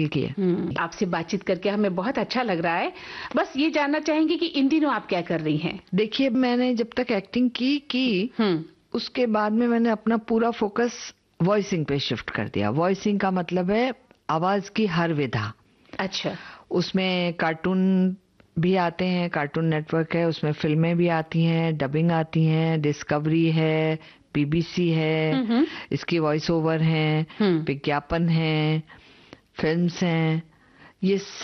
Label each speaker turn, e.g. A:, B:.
A: Handle किए।
B: आपसे बातचीत करके हमें बहुत अच्छा लग रहा है। बस ये जानना चाहेंगे कि इन दिनों आप क्या कर रही हैं?
A: देखिए, मैंने जब तक एक्टिंग की उसके बाद में मैंने अपना पूरा फोकस वॉइसिंग पे शिफ्ट कर दिया। वॉइसिंग का मतलब है आवाज की हर विधा।
B: अच्छा।
A: उसमें कार्टून भी आते हैं, कार्टून नेटवर्क है, उसमें फिल्में भी आती हैं, डबिंग आती हैं, डिस्कवरी है, पीबीसी है, इसकी वॉइस ओवर है, विज्ञापन है, फिल्म्स हैं, ये